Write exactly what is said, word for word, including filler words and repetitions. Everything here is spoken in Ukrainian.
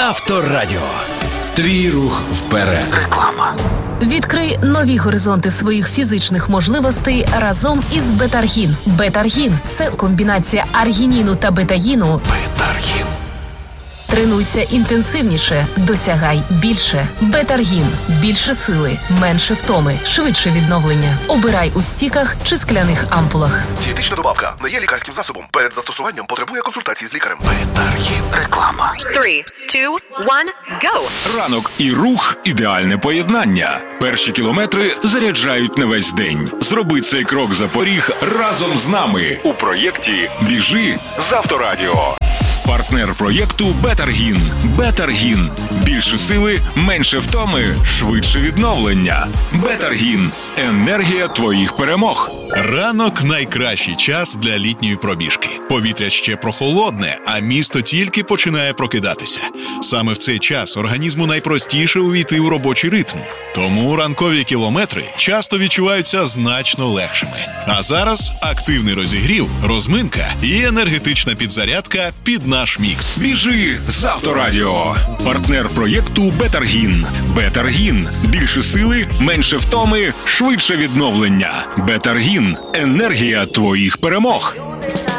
Авторадіо. Твій рух вперед. Реклама. Відкрий нові горизонти своїх фізичних можливостей разом із Бетаргін. Бетаргін – це комбінація аргініну та бетаїну. Бетаргін. Тренуйся інтенсивніше, досягай більше. Бетаргін. Більше сили, менше втоми, швидше відновлення. Обирай у стіках чи скляних ампулах. Дієтична добавка не є лікарським засобом. Перед застосуванням потребує консультації з лікарем. Бетаргін. Реклама. Three, two, one, go! Ранок і рух – ідеальне поєднання. Перші кілометри заряджають на весь день. Зроби цей крок за поріг разом з нами у проєкті «Біжи з Авторадіо». Партнер проєкту «Бетаргін». «Бетаргін». Більше сили, менше втоми, швидше відновлення. «Бетаргін». Енергія твоїх перемог. Ранок – найкращий час для літньої пробіжки. Повітря ще прохолодне, а місто тільки починає прокидатися. Саме в цей час організму найпростіше увійти у робочий ритм. Тому ранкові кілометри часто відчуваються значно легшими. А зараз активний розігрів, розминка і енергетична підзарядка під наш мікс. Біжи з Авторадіо. Партнер проєкту «Бетаргін». «Бетаргін». Більше сили, менше втоми, швидше відновлення. «Бетаргін». Енергія твоїх перемог.